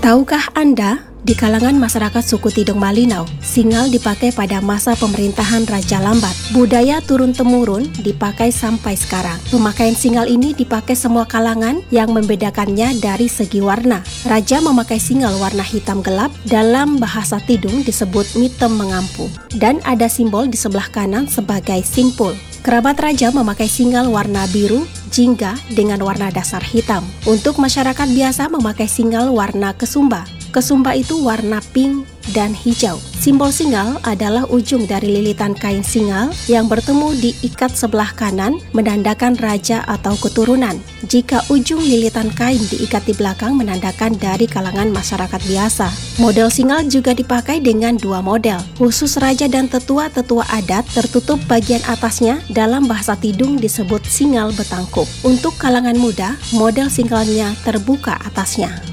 Tahukah Anda, di kalangan masyarakat suku Tidung Malinau, singal dipakai pada masa pemerintahan Raja Lambat. Budaya turun-temurun dipakai sampai sekarang. Pemakaian singal ini dipakai semua kalangan yang membedakannya dari segi warna. Raja memakai singal warna hitam gelap, dalam bahasa Tidung disebut mitem mengampu. Dan ada simbol di sebelah kanan sebagai simpul. Kerabat raja memakai singal warna biru, jingga dengan warna dasar hitam. Untuk masyarakat biasa memakai singal warna kesumba. Kesumba itu warna pink dan hijau. Simbol singal adalah ujung dari lilitan kain singal yang bertemu di ikat sebelah kanan menandakan raja atau keturunan. Jika ujung lilitan kain diikat di belakang menandakan dari kalangan masyarakat biasa. Model singal juga dipakai dengan dua model. Khusus raja dan tetua-tetua adat tertutup bagian atasnya, dalam bahasa Tidung disebut singal betangkup. Untuk kalangan muda, model singalnya terbuka atasnya.